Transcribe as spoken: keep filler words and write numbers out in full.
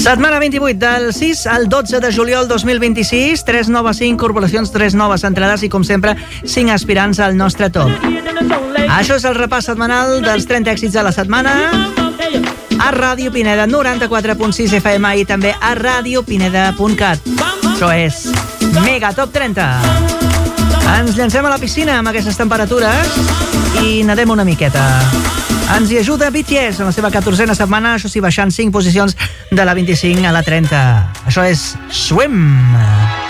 Setmana vint-i-vuit, del sis al dotze de juliol dos mil vint-i-sis, tres noves incorporacions, tres noves entrades i, com sempre, cinc aspirants al nostre top. Això és el repàs setmanal dels trenta èxits de la setmana a Ràdio Pineda noranta-quatre punt sis F M i també a radiopineda punt cat. Això és Mega Top trenta. Ens llancem a la piscina amb aquestes temperatures i nedem una miqueta. Ens hi ajuda B T S en la seva catorzena setmana, això sí, baixant cinc posicions de la vint-i-cinc a la trenta. Això és Swim.